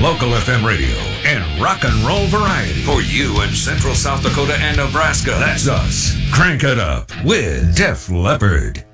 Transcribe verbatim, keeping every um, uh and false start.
local F M radio, and rock and roll variety. For you in Central South Dakota and Nebraska, that's us. Crank it up with Def Leppard.